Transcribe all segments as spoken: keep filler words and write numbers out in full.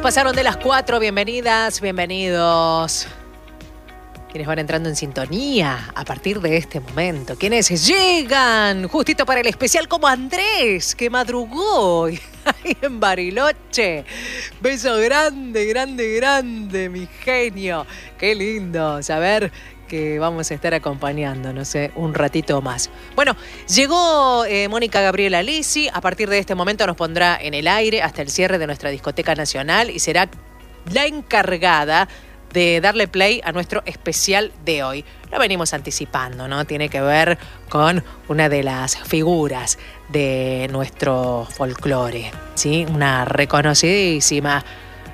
Pasaron de las cuatro, bienvenidas, bienvenidos. Quienes van entrando en sintonía a partir de este momento. Quienes llegan justito para el especial, como Andrés, que madrugó ahí en Bariloche. Beso grande, grande, grande, mi genio. Qué lindo saber que vamos a estar acompañando, no sé, un ratito más. Bueno, llegó eh, Mónica Gabriela Lisi. A partir de este momento nos pondrá en el aire hasta el cierre de nuestra discoteca nacional y será la encargada de darle play a nuestro especial de hoy. Lo venimos anticipando, ¿no? Tiene que ver con una de las figuras de nuestro folclore, ¿sí? Una reconocidísima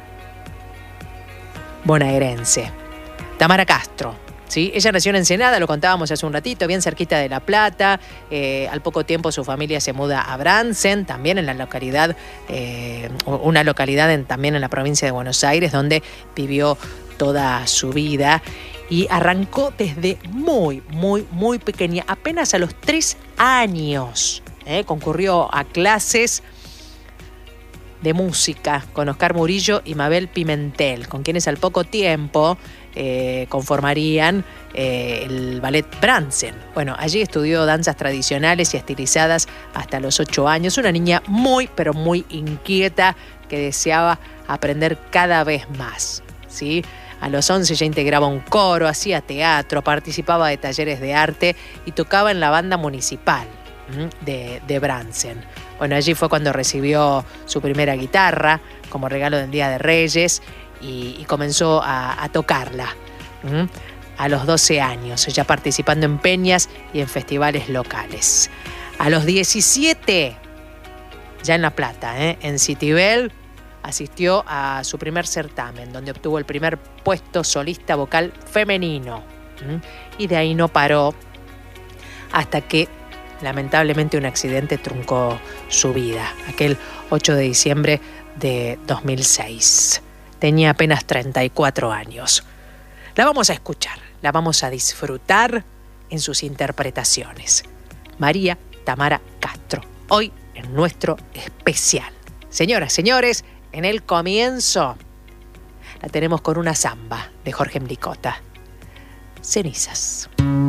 bonaerense, Tamara Castro. ¿Sí? Ella nació en Ensenada, lo contábamos hace un ratito, bien cerquita de La Plata. Eh, al poco tiempo su familia se muda a Brandsen, también en la localidad, eh, una localidad en, también en la provincia de Buenos Aires, donde vivió toda su vida. Y arrancó desde muy, muy, muy pequeña, apenas a los tres años. ¿eh? Concurrió a clases de música con Oscar Murillo y Mabel Pimentel, con quienes al poco tiempo eh, conformarían eh, el ballet Brandsen. Bueno, allí estudió danzas tradicionales y estilizadas hasta los ocho años. Una niña muy, pero muy inquieta que deseaba aprender cada vez más, ¿sí? A los once ya integraba un coro, hacía teatro, participaba de talleres de arte y tocaba en la banda municipal de, de Brandsen. Bueno, allí fue cuando recibió su primera guitarra como regalo del Día de Reyes y, y comenzó a, a tocarla ¿Mm? a los doce años, ya participando en peñas y en festivales locales. A los diecisiete, ya en La Plata, ¿eh? en Citibel, asistió a su primer certamen, donde obtuvo el primer puesto solista vocal femenino. ¿Mm? Y de ahí no paró hasta que lamentablemente un accidente truncó su vida, aquel ocho de diciembre de dos mil seis. Tenía apenas treinta y cuatro años. La vamos a escuchar, la vamos a disfrutar en sus interpretaciones. María Tamara Castro, hoy en nuestro especial. Señoras, señores, en el comienzo la tenemos con una samba de Jorge Mricota. Cenizas.